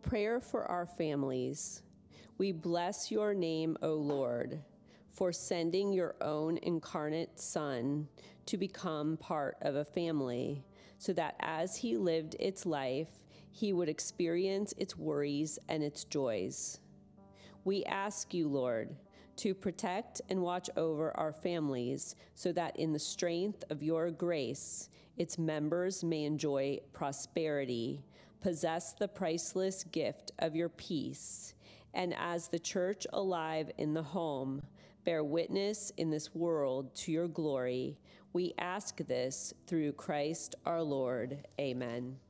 prayer for our families. We bless your name, O Lord, for sending your own incarnate Son to become part of a family, so that as he lived its life, he would experience its worries and its joys. We ask you, Lord, to protect and watch over our families so that in the strength of your grace, its members may enjoy prosperity, possess the priceless gift of your peace, and as the church alive in the home, bear witness in this world to your glory. We ask this through Christ our Lord. Amen.